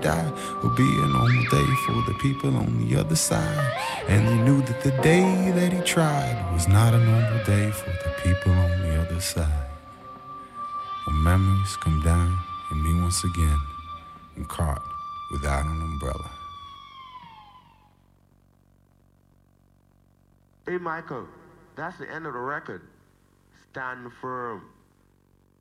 die would be a normal day for the people on the other side. And he knew that the day that he tried was not a normal day for the people on the other side. When memories come down and me once again, I'm caught without an umbrella. Hey Michael, that's the end of the record. Stand firm.